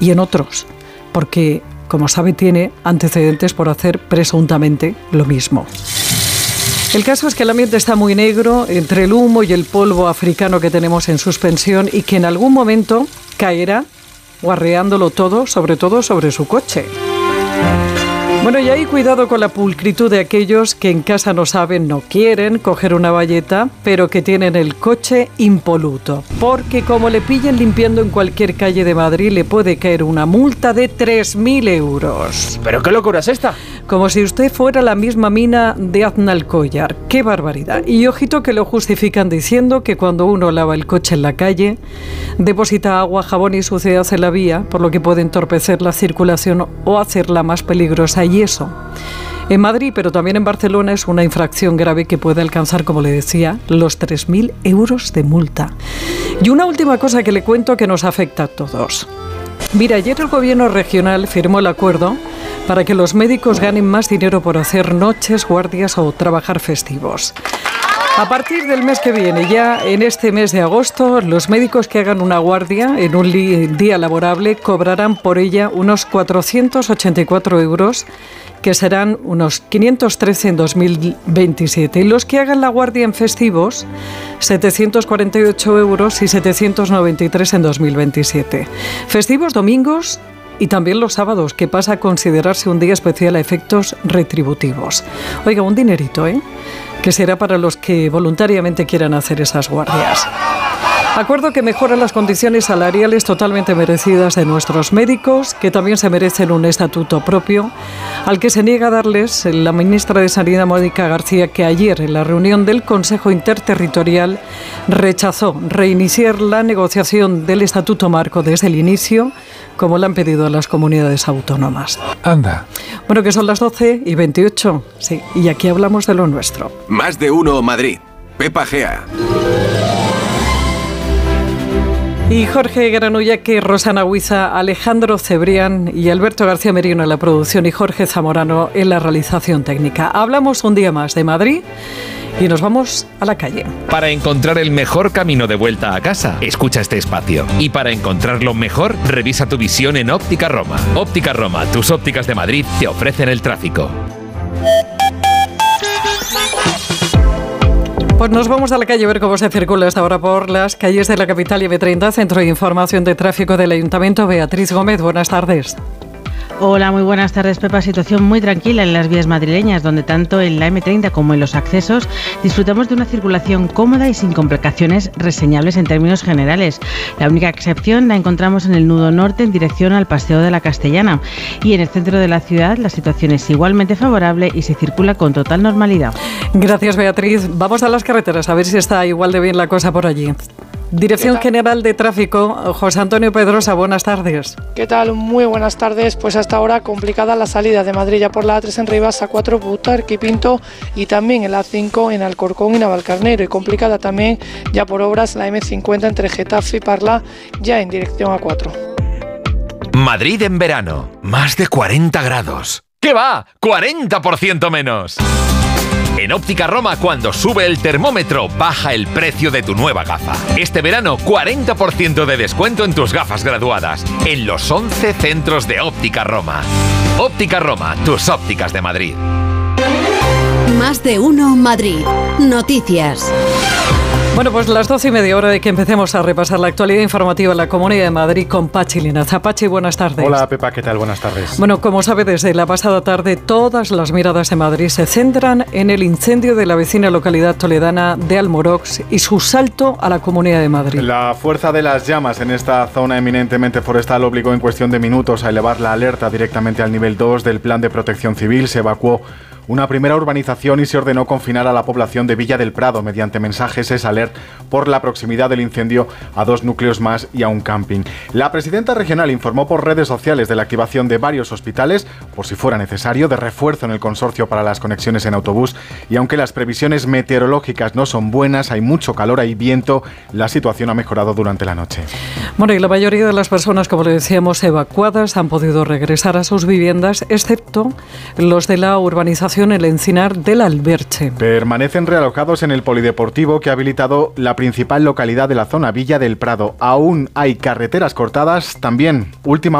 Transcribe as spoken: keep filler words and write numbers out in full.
y en otros, porque, como sabe, tiene antecedentes por hacer presuntamente lo mismo. El caso es que el ambiente está muy negro entre el humo y el polvo africano que tenemos en suspensión y que en algún momento caerá guarreándolo todo, sobre todo sobre su coche. Bueno, y ahí cuidado con la pulcritud de aquellos que en casa no saben, no quieren coger una bayeta, pero que tienen el coche impoluto. Porque como le pillen limpiando en cualquier calle de Madrid, le puede caer una multa de tres mil euros. ¿Pero qué locura es esta? Como si usted fuera la misma mina de Aznalcóllar. ¡Qué barbaridad! Y ojito que lo justifican diciendo que cuando uno lava el coche en la calle, deposita agua, jabón y suciedad en la vía, por lo que puede entorpecer la circulación o hacerla más peligrosa. Y eso, en Madrid, pero también en Barcelona, es una infracción grave que puede alcanzar, como le decía, los tres mil euros de multa. Y una última cosa que le cuento que nos afecta a todos. Mira, ayer el gobierno regional firmó el acuerdo para que los médicos ganen más dinero por hacer noches, guardias o trabajar festivos. A partir del mes que viene, ya en este mes de agosto, los médicos que hagan una guardia en un día laborable cobrarán por ella unos cuatrocientos ochenta y cuatro euros, que serán unos quinientos trece en dos mil veintisiete. Y los que hagan la guardia en festivos, setecientos cuarenta y ocho euros y setecientos noventa y tres en dos mil veintisiete. Festivos, domingos y también los sábados, que pasa a considerarse un día especial a efectos retributivos. Oiga, un dinerito, ¿eh?, que será para los que voluntariamente quieran hacer esas guardias. Acuerdo que mejora las condiciones salariales totalmente merecidas de nuestros médicos, que también se merecen un estatuto propio, al que se niega a darles la ministra de Sanidad, Mónica García, que ayer en la reunión del Consejo Interterritorial rechazó reiniciar la negociación del estatuto marco desde el inicio, como le han pedido a las comunidades autónomas. Anda. Bueno, que son las doce y veintiocho, sí, y aquí hablamos de lo nuestro. Más de uno Madrid. Pepa Gea. Y Jorge Granullaque, Rosana Huiza, Alejandro Cebrián y Alberto García Merino en la producción y Jorge Zamorano en la realización técnica. Hablamos un día más de Madrid y nos vamos a la calle. Para encontrar el mejor camino de vuelta a casa, escucha este espacio. Y para encontrarlo mejor, revisa tu visión en Óptica Roma. Óptica Roma, tus ópticas de Madrid, te ofrecen el tráfico. Pues nos vamos a la calle a ver cómo se circula hasta ahora por las calles de la capital y eme treinta, Centro de Información de Tráfico del Ayuntamiento. Beatriz Gómez, buenas tardes. Hola, muy buenas tardes, Pepa. Situación muy tranquila en las vías madrileñas, donde tanto en la eme treinta como en los accesos disfrutamos de una circulación cómoda y sin complicaciones reseñables en términos generales. La única excepción la encontramos en el nudo norte en dirección al Paseo de la Castellana. Y en el centro de la ciudad la situación es igualmente favorable y se circula con total normalidad. Gracias, Beatriz. Vamos a las carreteras a ver si está igual de bien la cosa por allí. Dirección General de Tráfico, José Antonio Pedrosa, buenas tardes. ¿Qué tal? Muy buenas tardes. Pues hasta ahora complicada la salida de Madrid ya por la A tres en Rivas, A cuatro Butarque y Pinto, y también el A cinco en Alcorcón y Navalcarnero, y complicada también ya por obras la eme cincuenta entre Getafe y Parla, ya en dirección A cuatro. Madrid en verano, más de cuarenta grados. ¿Qué va? ¡cuarenta por ciento menos! En Óptica Roma, cuando sube el termómetro, baja el precio de tu nueva gafa. Este verano, cuarenta por ciento de descuento en tus gafas graduadas, en los once centros de Óptica Roma. Óptica Roma, tus ópticas de Madrid. Más de uno Madrid. Noticias. Bueno, pues las doce y media, hora de que empecemos a repasar la actualidad informativa en la Comunidad de Madrid con Pachi Linaza. Pachi, buenas tardes. Hola, Pepa, ¿qué tal? Buenas tardes. Bueno, como sabe, desde la pasada tarde todas las miradas de Madrid se centran en el incendio de la vecina localidad toledana de Almorox y su salto a la Comunidad de Madrid. La fuerza de las llamas en esta zona eminentemente forestal obligó en cuestión de minutos a elevar la alerta directamente al nivel dos del Plan de Protección Civil. Se evacuó una primera urbanización y se ordenó confinar a la población de Villa del Prado mediante mensajes S Alert por la proximidad del incendio a dos núcleos más y a un camping. La presidenta regional informó por redes sociales de la activación de varios hospitales, por si fuera necesario, de refuerzo en el consorcio para las conexiones en autobús, y aunque las previsiones meteorológicas no son buenas, hay mucho calor, hay viento, la situación ha mejorado durante la noche. Bueno, y la mayoría de las personas, como le decíamos, evacuadas han podido regresar a sus viviendas, excepto los de la urbanización El Encinar del Alberche. Permanecen realojados en el polideportivo que ha habilitado la principal localidad de la zona, Villa del Prado. Aún hay carreteras cortadas, también última